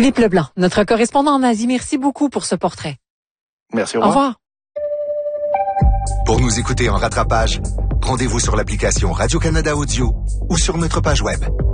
Philippe Leblanc, notre correspondant en Asie, merci beaucoup pour ce portrait. Merci, au revoir. Au revoir. Pour nous écouter en rattrapage, rendez-vous sur l'application Radio-Canada Audio ou sur notre page web.